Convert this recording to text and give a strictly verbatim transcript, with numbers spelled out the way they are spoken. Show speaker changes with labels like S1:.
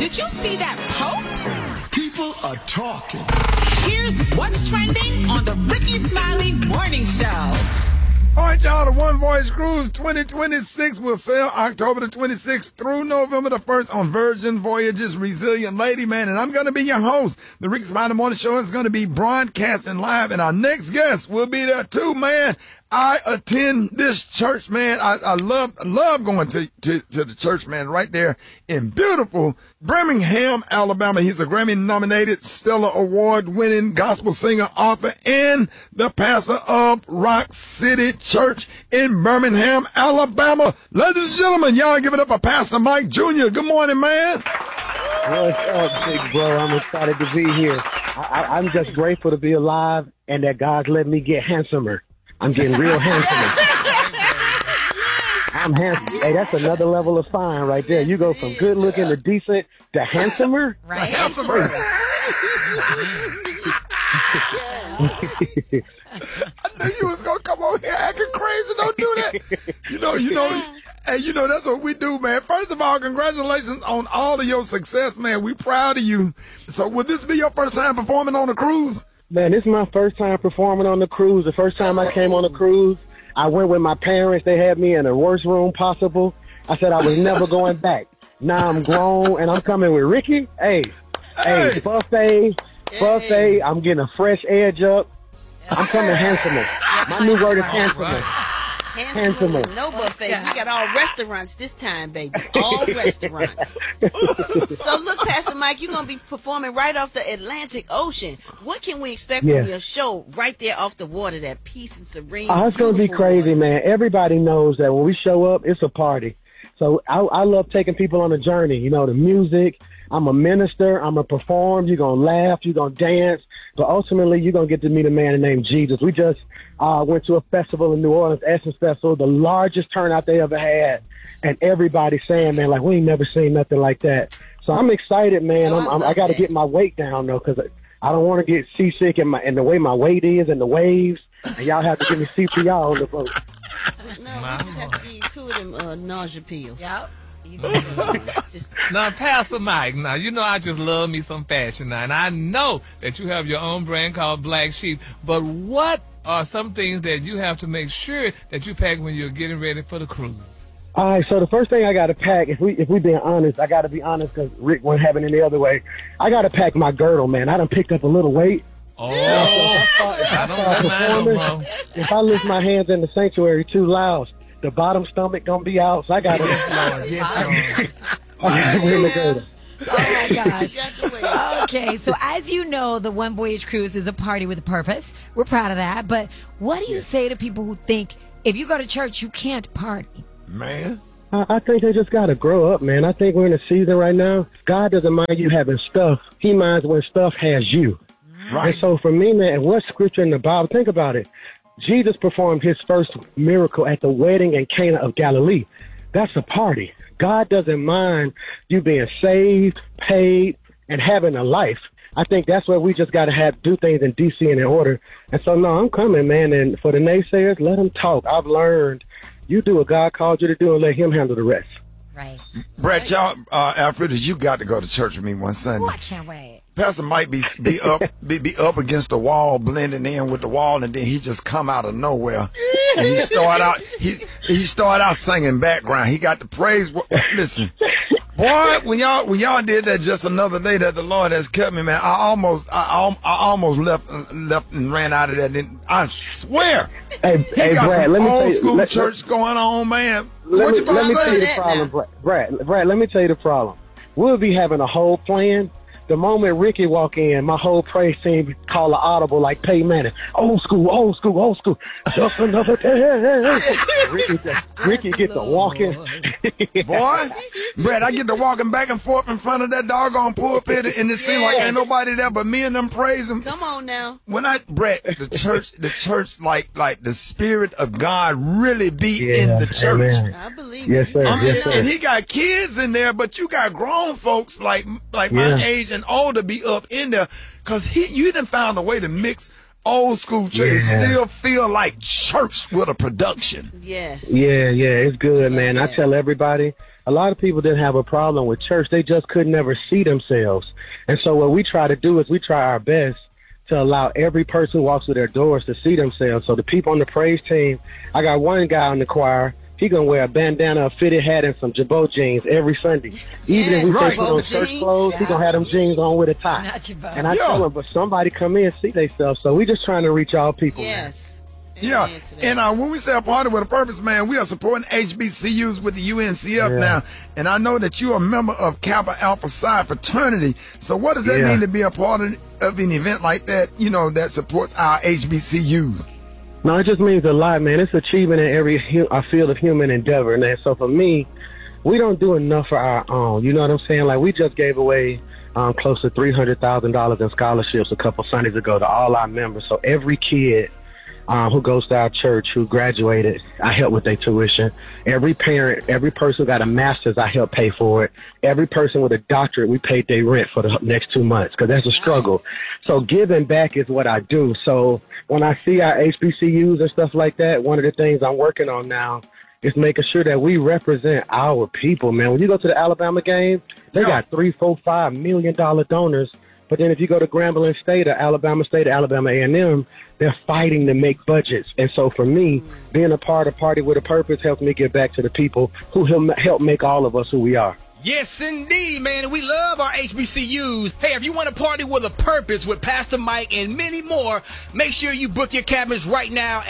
S1: Did you see that post?
S2: People are talking.
S1: Here's what's trending on the Ricky Smiley Morning Show.
S3: All right, y'all, the One Voyage Cruise twenty twenty-six will sail October the twenty-sixth through November the first on Virgin Voyages Resilient Lady, man. And I'm going to be your host. The Ricky Smiley Morning Show is going to be broadcasting live, and our next guest will be there too, man. I attend this church, man. I, I love love going to, to, to the church, man, right there in beautiful Birmingham, Alabama. He's a Grammy-nominated, Stellar Award-winning gospel singer, author, and the pastor of Rock City Church in Birmingham, Alabama. Ladies and gentlemen, y'all give it up for Pastor Mike Junior Good morning, man.
S4: What's up, big bro? I'm excited to be here. I, I, I'm just grateful to be alive and that God's let me get handsomer. I'm getting real handsome. I'm handsome. Hey, that's another level of fine right there. You go from good looking to decent to handsomer.
S1: Right.
S3: Handsomer. I knew you was gonna come over here acting crazy. Don't do that. You know, you know, hey, you know that's what we do, man. First of all, congratulations on all of your success, man. We proud of you. So, would this be your first time performing on a cruise?
S4: Man, this is my first time performing on the cruise. The first time I came on the cruise, I went with my parents. They had me in the worst room possible. I said I was never going back. Now I'm grown and I'm coming with Ricky. Hey, hey, hey buffet, buffet. Hey. I'm getting a fresh edge up. I'm coming handsomer. My new word is handsomer.
S5: Handsomer. No buffets. We got all restaurants this time, baby. All restaurants. So look, Pastor Mike, you're going to be performing right off the Atlantic Ocean. What can we expect
S4: yeah.
S5: from your show right there off the water, that peace and serene?
S4: Oh, it's going to be crazy,
S5: water.
S4: man. Everybody knows that when we show up, it's a party. So I, I love taking people on a journey. You know, the music. I'm a minister. I'm going to perform. You're going to laugh. You're going to dance. But ultimately, you're going to get to meet a man named Jesus. We just uh, went to a festival in New Orleans, Essence Festival, the largest turnout they ever had. And everybody saying, man, like, we ain't never seen nothing like that. So I'm excited, man.
S5: Oh,
S4: I'm,
S5: I,
S4: I'm, I got to get my weight down, though, because I don't want to get seasick in, my, in the way my weight is and the waves. And y'all have to give me C P R on the boat.
S5: No, we just have to give you two of them uh, nausea pills.
S6: Yep.
S5: Just...
S7: Now, Pastor Mike, now, you know I just love me some fashion now, and I know that you have your own brand called Black Sheep, but what are some things that you have to make sure that you pack when you're getting ready for the cruise?
S4: All right, so the first thing I got to pack, if we if we being honest, I got to be honest because Rick wasn't having it the other way. I got to pack my girdle, man. I done picked up a little weight.
S7: Oh,
S4: yeah, so if I, start, if I, I don't start performing, if I lift my hands in the sanctuary too loud, the bottom stomach gonna be out, so I gotta.
S7: Yes, Lord. Yes, Lord.
S4: I gotta win the girdle.
S6: Oh my gosh. Okay, so as you know, the One Voyage Cruise is a party with a purpose. We're proud of that. But what do you say to people who think if you go to church, you can't party?
S3: Man.
S4: I, I think they just gotta grow up, man. I think we're in a season right now. God doesn't mind you having stuff. He minds when stuff has you.
S3: Right.
S4: And so for me, man, what scripture in the Bible? Think about it. Jesus performed his first miracle at the wedding in Cana of Galilee. That's a party. God doesn't mind you being saved, paid, and having a life. I think that's where we just got to have do things in decency and in order. And so, no, I'm coming, man. And for the naysayers, let them talk. I've learned you do what God called you to do and let him handle the rest.
S6: Right.
S3: Brett, y'all, uh, Alfred, you got to go to church with me one Sunday.
S6: Oh, I can't wait.
S3: Pastor might be be up be, be up against the wall, blending in with the wall, and then he just come out of nowhere. And he start out he he start out singing background. He got the praise. Listen, boy, when y'all when y'all did that just another day that the Lord has kept me, man. I almost I, I almost left left and ran out of that. And I swear,
S4: hey,
S3: he
S4: hey,
S3: got
S4: Brad,
S3: some
S4: let me
S3: old
S4: tell you,
S3: school
S4: let,
S3: church going on, man.
S4: Let
S3: What
S4: me,
S3: you gonna
S4: let me
S3: say?
S4: tell you the problem, Brad, Brad. Brad, let me tell you the problem. We'll be having a whole plan. The moment Ricky walk in, my whole praise team call an audible like Peyton Manning. Old school, old school, old school. Just another day. Ricky, Ricky get to walking.
S3: Boy, Brad, I get to walking back and forth in front of that doggone pulpit, and it seems like ain't nobody there but me and them praise him.
S5: Come on now.
S3: When I, Brett, the church, the church, like, like the Spirit of God really be
S4: Yeah,
S3: in the church.
S4: amen.
S5: I believe
S4: Yes,
S5: it.
S4: sir.
S3: I mean,
S4: Yes, sir.
S3: and he got kids in there, but you got grown folks like, like my
S4: Yeah.
S3: age and older be up in there, cause he, you done found a way to mix old school church and
S4: Yeah.
S3: still feel like church with a production.
S5: Yes.
S4: Yeah, yeah, it's good,
S5: Yeah,
S4: man. I
S5: yeah.
S4: tell everybody, a lot of people didn't have a problem with church. They just could never see themselves. And so what we try to do is we try our best to allow every person who walks through their doors to see themselves. So the people on the praise team, I got one guy on the choir. He gonna wear a bandana, a fitted hat, and some Jabot jeans every Sunday. Even
S5: Yes,
S4: if we
S3: right.
S4: take put on church clothes, he gonna have them jeans on with a tie.
S6: Not Jabot.
S4: And I
S3: Yeah.
S4: tell him, but somebody come in and see themselves. So we just trying to reach all people. man.
S5: Yes.
S3: Yeah,
S5: Amen to that.
S3: and uh, when we say a party with a purpose, man, we are supporting H B C Us with the U N C F
S4: Yeah.
S3: now. And I know that you're a member of Kappa Alpha Psi fraternity. So what does that
S4: Yeah.
S3: mean to be a part of, of an event like that, you know, that supports our H B C Us?
S4: No, it just means a lot, man. It's achievement in every hu- uh, field of human endeavor. And so for me, we don't do enough for our own. You know what I'm saying? Like, we just gave away um, close to three hundred thousand dollars in scholarships a couple Sundays ago to all our members. So every kid um, who goes to our church who graduated, I help with their tuition. Every parent, every person who got a master's, I help pay for it. Every person with a doctorate, we paid their rent for the next two months because that's a struggle. So giving back is what I do. So when I see our H B C Us and stuff like that, one of the things I'm working on now is making sure that we represent our people, man. When you go to the Alabama game, they
S3: Yeah.
S4: got three, four, five million dollar donors. But then if you go to Grambling State or Alabama State or Alabama A and M, they're fighting to make budgets. And so for me, being a part of Party with a Purpose helps me get back to the people who help help make all of us who we are.
S8: Yes, indeed, man. And we love our H B C Us. Hey, if you want to party with a purpose with Pastor Mike and many more, make sure you book your cabins right now at